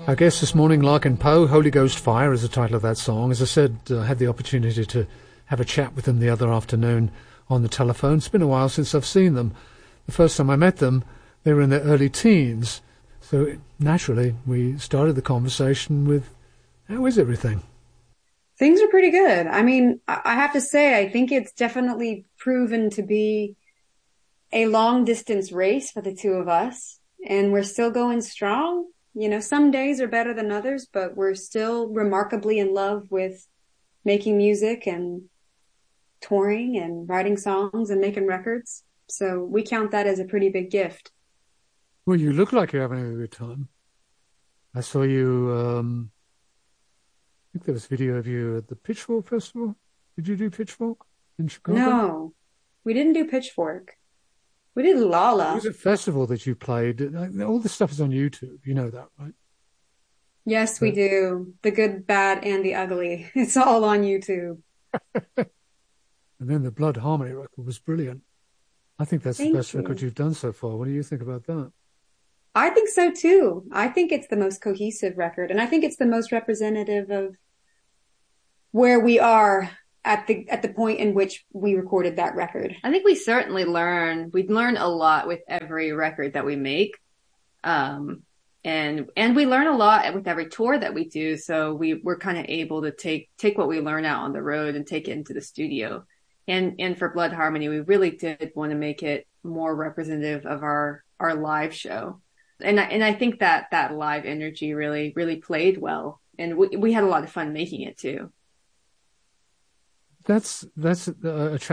Our guest this morning, Larkin Poe, Holy Ghost Fire is the title of that song. As I said, I had the opportunity to have a chat with them the other afternoon on the telephone. It's been a while since I've seen them. The first time I met them, they were in their early teens. So naturally, we started the conversation with, how is everything? Things are pretty good. I mean, I have to say, I think it's definitely proven to be a long distance race for the two of us, and we're still going strong. You know, some days are better than others, but we're still remarkably in love with making music and touring and writing songs and making records. So we count that as a pretty big gift. Well, you look like you're having a good time. I saw you, I think there was video of you at the Pitchfork Festival. Did you do Pitchfork in Chicago? No, we didn't do Pitchfork. We did It Lala. was a festival that you played. All this stuff is on YouTube. You know that, right? Yes, we But, do. The good, bad, and the ugly. It's all on YouTube. and then the Blood Harmony record was brilliant. I think that's the Thank best record you. you've done so far. What do you think about that? I think so too. I think it's the most cohesive record, and I think it's the most representative of where we are at the point in which we recorded that record. I think we learn a lot with every record that we make. And we learn a lot with every tour that we do. So we're kind of able to take what we learn out on the road and take it into the studio. And for Blood Harmony, we really did want to make it more representative of our live show. And I think that live energy really played well. And we had a lot of fun making it too. That's a